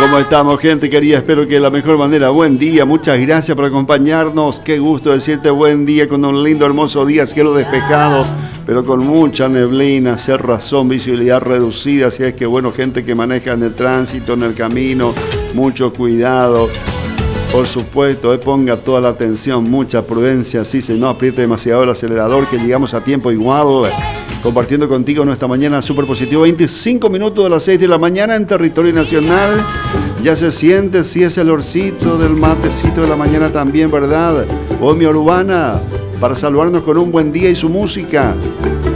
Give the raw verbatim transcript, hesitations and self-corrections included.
¿Cómo estamos, gente querida? Espero que de la mejor manera. Buen día, muchas gracias por acompañarnos. Qué gusto decirte buen día con un lindo, hermoso día, cielo despejado, pero con mucha neblina, cerrazón, visibilidad reducida. Así es que, bueno, gente que maneja en el tránsito, en el camino, mucho cuidado. Por supuesto, eh, ponga toda la atención, mucha prudencia, sí, se no apriete demasiado el acelerador, que llegamos a tiempo igual. Eh. Compartiendo contigo nuestra mañana súper positivo, veinticinco minutos de las seis de la mañana en territorio nacional. Ya se siente, sí, es el olorcito del matecito de la mañana también, ¿verdad? Omnia Urbana, para saludarnos con un buen día y su música.